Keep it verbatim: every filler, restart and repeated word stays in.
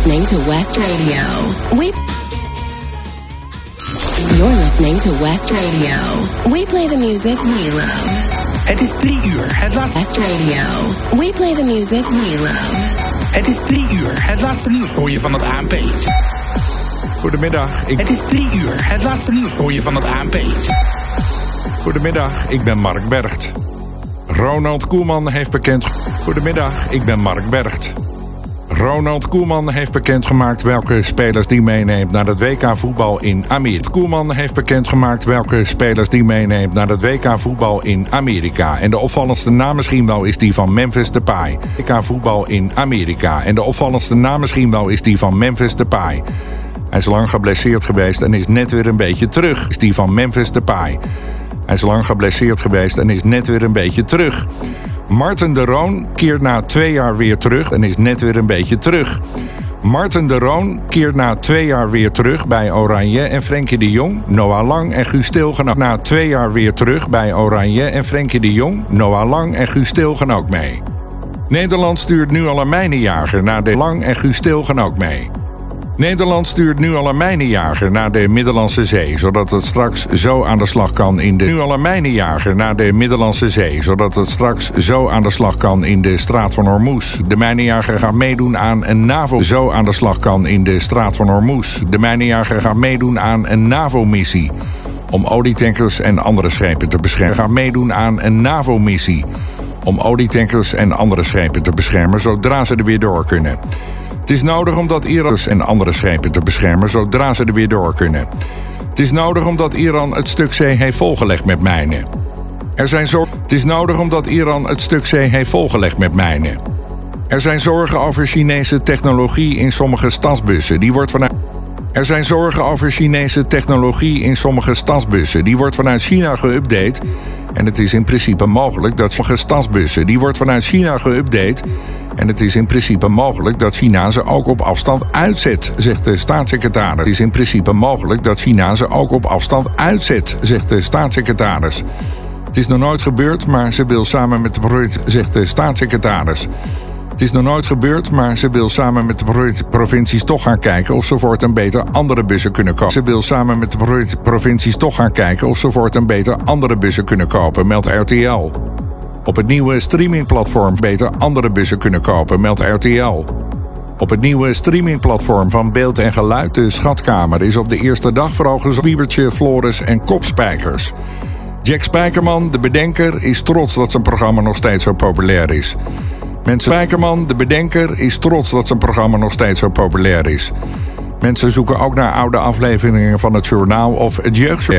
listening to West Radio. We... You're listening to West Radio. We play the music we love. Het is drie uur. Het laatste... West Radio. We play the music we love. Het is drie uur. Het laatste nieuws hoor je van het A N P. Goedemiddag. Ik... Het is drie uur. Het laatste nieuws hoor je van het A N P. Goedemiddag, ik ben Mark Bergt. Ronald Koeman heeft bekend... Goedemiddag, ik ben Mark Bergt. Ronald Koeman heeft bekendgemaakt welke spelers die meeneemt naar het W K voetbal in Amerika. Koeman heeft bekendgemaakt welke spelers die meeneemt naar het W K voetbal in Amerika. En de opvallendste naam misschien wel is die van Memphis Depay. W K voetbal in Amerika. En de opvallendste naam misschien wel is die van Memphis Depay. Hij is lang geblesseerd geweest en is net weer een beetje terug. Is die van Memphis Depay. Hij is lang geblesseerd geweest en is net weer een beetje terug. Marten de Roon keert na twee jaar weer terug en is net weer een beetje terug. Marten de Roon keert na twee jaar weer terug bij Oranje en Frenkie de Jong, Noah Lang en Guus Stilgen na twee jaar weer terug bij Oranje en Frenkie de Jong, Noah Lang en Guus Stilgen ook mee. Nederland stuurt nu al een mijnenjager naar de Lang en Guus Stilgen ook mee. Nederland stuurt nu al een mijnenjager naar de Middellandse Zee, zodat het straks zo aan de slag kan in de... Nu al een mijnenjager naar de Middellandse Zee, zodat het straks zo aan de slag kan in de Straat van Hormuz. De mijnenjager gaat meedoen aan een NAVO... Zo aan de slag kan in de Straat van Hormuz. De mijnenjager gaat meedoen aan een NAVO-missie om olietankers en andere schepen te beschermen. Gaat meedoen aan een NAVO-missie om olietankers en andere schepen te beschermen, zodra ze er weer door kunnen. Het is nodig omdat Iran en andere schepen te beschermen zodra ze er weer door kunnen. Het is nodig omdat Iran het stuk zee heeft volgelegd met mijnen. Er zijn zorgen. Het is nodig omdat Iran het stuk zee heeft volgelegd met mijnen. Er zijn zorgen over Chinese technologie in sommige stadsbussen. Die wordt vanuit... Er zijn zorgen over Chinese technologie in sommige stadsbussen. Die wordt vanuit China geüpdate. En het is in principe mogelijk dat sommige stadsbussen... Die wordt vanuit China geüpdate. En het is in principe mogelijk dat China ze ook op afstand uitzet, zegt de staatssecretaris. Het is in principe mogelijk dat China ze ook op afstand uitzet, zegt de staatssecretaris. Het is nog nooit gebeurd, maar ze wil samen met de zegt de staatssecretaris. Het is nog nooit gebeurd, maar ze wil samen met de provincies toch gaan kijken of ze voortaan beter andere bussen kunnen kopen. Ze wil samen met de provincies toch gaan kijken of ze voortaan beter andere bussen kunnen kopen, meldt R T L. Op het nieuwe streamingplatform beter andere bussen kunnen kopen, meldt R T L. Op het nieuwe streamingplatform van Beeld en Geluid, de Schatkamer, is op de eerste dag vooral gezocht Wiebertje, Floris en Kopspijkers. Jack Spijkerman, de bedenker, is trots dat zijn programma nog steeds zo populair is. Mensen Spijkerman, de bedenker, is trots dat zijn programma nog steeds zo populair is. Mensen zoeken ook naar oude afleveringen van het journaal of het jeugd.